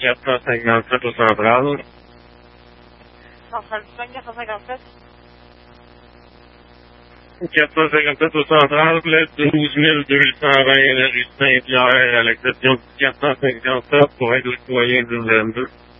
457 au central. Central du Soin, 457. 457 au central, là, 12 220 la rue Saint-Pierre, à l'exception du 457 pour être le citoyen du 22.